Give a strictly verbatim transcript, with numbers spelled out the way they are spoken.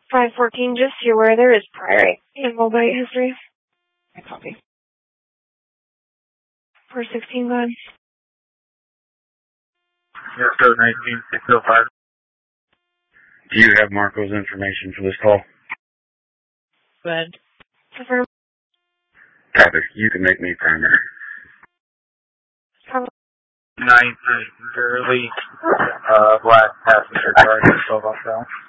five fourteen, just so you're aware there is prior animal bite history. I copy. four sixteen, go ahead. Yes, code nineteen six oh five. Do you have Marco's information for this call? Go ahead. Confirm. Copy. You can make me primary. Copy. nine three, Gurley, uh, black passenger car, twelve off down.